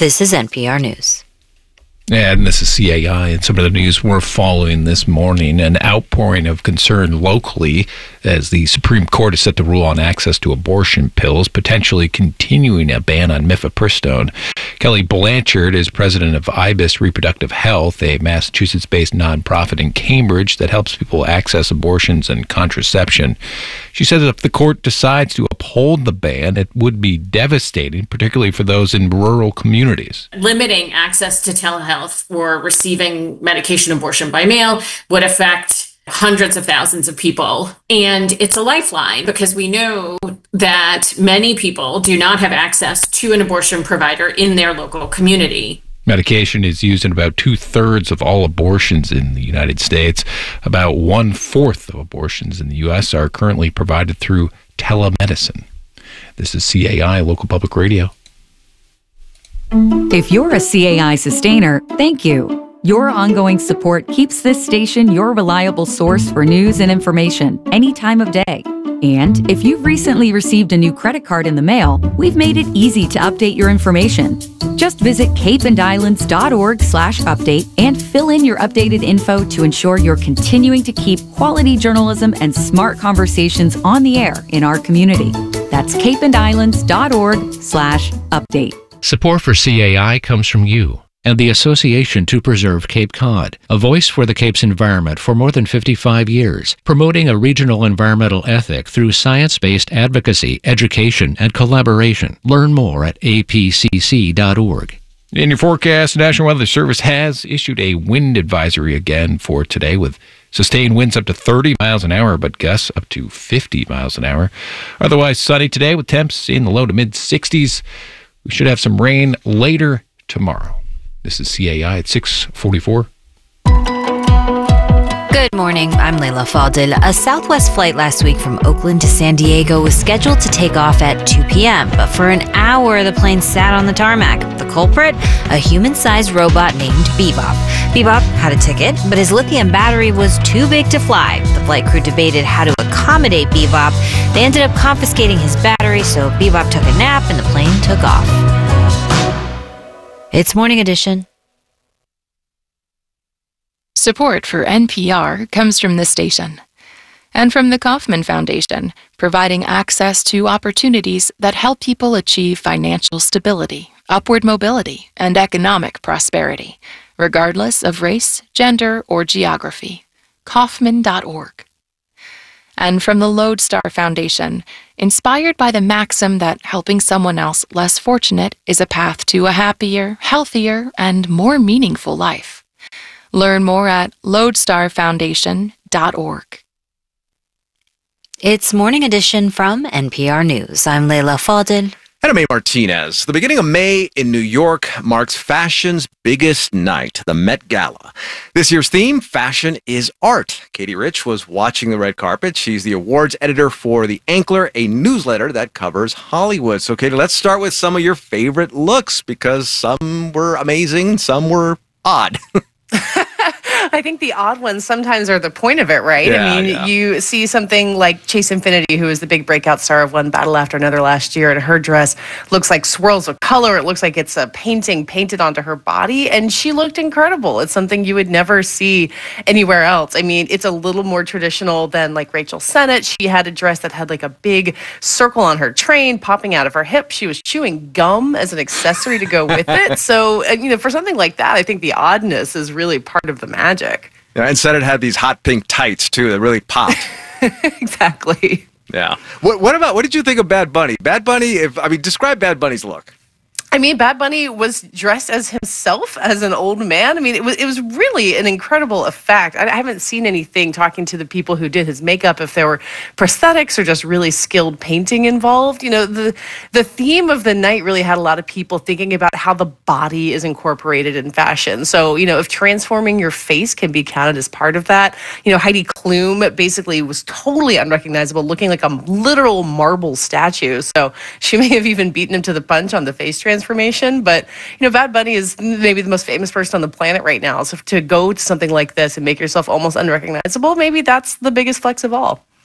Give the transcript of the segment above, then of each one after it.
This is NPR News. And this is CAI, and some of the news we're following this morning. An outpouring of concern locally as the Supreme Court is set to rule on access to abortion pills, potentially continuing a ban on mifepristone. Kelly Blanchard is president of IBIS Reproductive Health, a Massachusetts-based nonprofit in Cambridge that helps people access abortions and contraception. She says if the court decides to uphold the ban, it would be devastating, particularly for those in rural communities. Limiting access to telehealth for receiving medication abortion by mail would affect hundreds of thousands of people. And it's a lifeline because we know that many people do not have access to an abortion provider in their local community. Medication is used in about 2/3 of all abortions in the United States. About 1/4 of abortions in the U.S. are currently provided through telemedicine. This is CAI, local public radio. If you're a CAI sustainer, thank you. Your ongoing support keeps this station your reliable source for news and information any time of day. And if you've recently received a new credit card in the mail, we've made it easy to update your information. Just visit capeandislands.org/update and fill in your updated info to ensure you're continuing to keep quality journalism and smart conversations on the air in our community. That's capeandislands.org/update. Support for CAI comes from you and the Association to Preserve Cape Cod, a voice for the Cape's environment for more than 55 years, promoting a regional environmental ethic through science-based advocacy, education, and collaboration. Learn more at apcc.org. In your forecast, the National Weather Service has issued a wind advisory again for today with sustained winds up to 30 miles an hour, but gusts up to 50 miles an hour. Otherwise sunny today with temps in the low to mid-60s. We should have some rain later tomorrow. This is CAI at 6:44. Good morning, I'm Leila Fadil. A Southwest flight last week from Oakland to San Diego was scheduled to take off at 2 p.m., but for an hour the plane sat on the tarmac. The culprit? A human-sized robot named Bebop. Bebop had a ticket, but his lithium battery was too big to fly. The flight crew debated how to accommodate Bebop. They ended up confiscating his battery, so Bebop took a nap and the plane took off. It's Morning Edition. Support for NPR comes from this station and from the Kauffman Foundation, providing access to opportunities that help people achieve financial stability, upward mobility, and economic prosperity, regardless of race, gender, or geography. Kauffman.org. And from the Lodestar Foundation, inspired by the maxim that helping someone else less fortunate is a path to a happier, healthier, and more meaningful life. Learn more at lodestarfoundation.org. It's Morning Edition from NPR News. I'm Leila Fadil. And I'm May Martinez. The beginning of May in New York marks fashion's biggest night, the Met Gala. This year's theme, fashion is art. Katie Rich was watching the red carpet. She's the awards editor for The Ankler, a newsletter that covers Hollywood. So, Katie, let's start with some of your favorite looks, because some were amazing, some were odd. I think the odd ones sometimes are the point of it, right? Yeah. You see something like Chase Infinity, who is the big breakout star of One Battle After Another last year, and her dress looks like swirls of color. It looks like it's a painting painted onto her body, and she looked incredible. It's something you would never see anywhere else. I mean, it's a little more traditional than like Rachel Sennett. She had a dress that had like a big circle on her train popping out of her hip. She was chewing gum as an accessory to go with it. So, for something like that, I think the oddness is really part of the magic. Yeah, and Sennett had these hot pink tights, too, that really popped. Exactly. Yeah. What did you think of Bad Bunny? Bad Bunny, describe Bad Bunny's look. I mean, Bad Bunny was dressed as himself, as an old man. I mean, it was really an incredible effect. I haven't seen anything talking to the people who did his makeup, if there were prosthetics or just really skilled painting involved. You know, the theme of the night really had a lot of people thinking about how the body is incorporated in fashion. So, if transforming your face can be counted as part of that. Heidi Klum basically was totally unrecognizable, looking like a literal marble statue. So she may have even beaten him to the punch on the face transformation. But, Bad Bunny is maybe the most famous person on the planet right now. So to go to something like this and make yourself almost unrecognizable, maybe that's the biggest flex of all.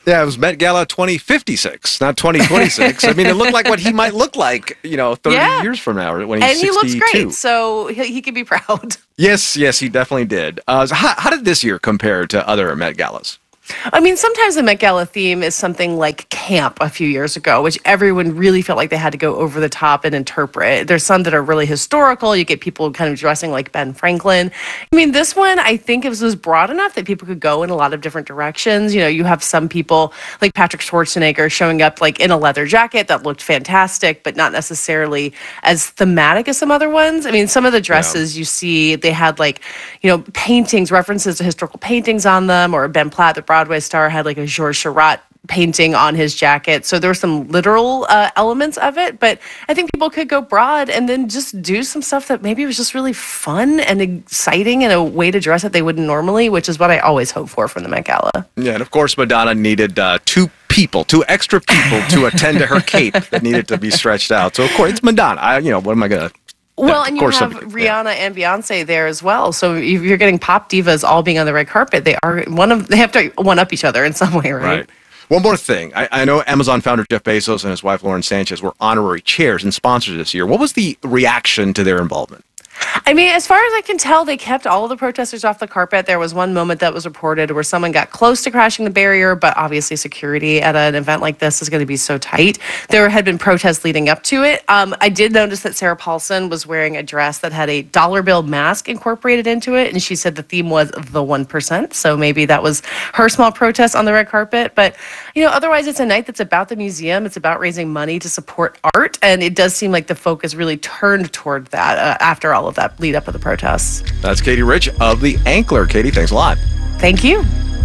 Yeah, it was Met Gala 2056, not 2026. I mean, it looked like what he might look like, 30 years from now when he's 62. And he looks great, so he can be proud. Yes, he definitely did. So how did this year compare to other Met Galas? I mean, sometimes the Met Gala theme is something like camp a few years ago, which everyone really felt like they had to go over the top and interpret. There's some that are really historical. You get people kind of dressing like Ben Franklin. I mean, this one, I think it was broad enough that people could go in a lot of different directions. You have some people like Patrick Schwarzenegger showing up like in a leather jacket that looked fantastic, but not necessarily as thematic as some other ones. I mean, some of the dresses you see, they had like, paintings, references to historical paintings on them, or Ben Platt, the Broadway star, had like a Georges Seurat painting on his jacket. So there were some literal elements of it, but I think people could go broad and then just do some stuff that maybe was just really fun and exciting and a way to dress that they wouldn't normally, which is what I always hope for from the Met Gala. Yeah, and of course, Madonna needed two extra people to attend to her cape that needed to be stretched out. So of course, it's Madonna. What am I going to... Well, and you have Rihanna and Beyonce there as well. So if you're getting pop divas all being on the red carpet, they have to one up each other in some way, right? One more thing. I know Amazon founder Jeff Bezos and his wife Lauren Sanchez were honorary chairs and sponsors this year. What was the reaction to their involvement? I mean, as far as I can tell, they kept all of the protesters off the carpet. There was one moment that was reported where someone got close to crashing the barrier, but obviously security at an event like this is going to be so tight. There had been protests leading up to it. I did notice that Sarah Paulson was wearing a dress that had a dollar bill mask incorporated into it, and she said the theme was the 1%. So maybe that was her small protest on the red carpet. But, otherwise it's a night that's about the museum. It's about raising money to support art, and it does seem like the focus really turned toward that after all of that lead up of the protests. That's Katie Rich of The Ankler. Katie, thanks a lot. Thank you.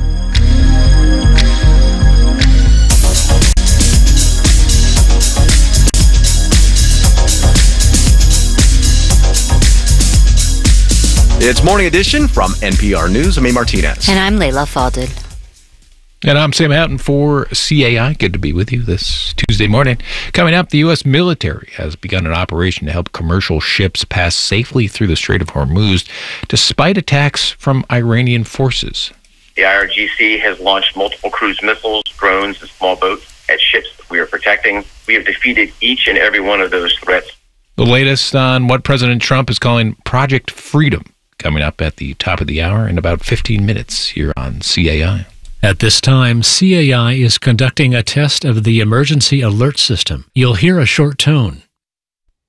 It's Morning Edition from NPR News. I'm A. Martinez. And I'm Layla Fadel. And I'm Sam Houghton for CAI. Good to be with you this Tuesday morning. Coming up, the U.S. military has begun an operation to help commercial ships pass safely through the Strait of Hormuz, despite attacks from Iranian forces. The IRGC has launched multiple cruise missiles, drones, and small boats at ships that we are protecting. We have defeated each and every one of those threats. The latest on what President Trump is calling Project Freedom, coming up at the top of the hour in about 15 minutes here on CAI. At this time, CAI is conducting a test of the emergency alert system. You'll hear a short tone.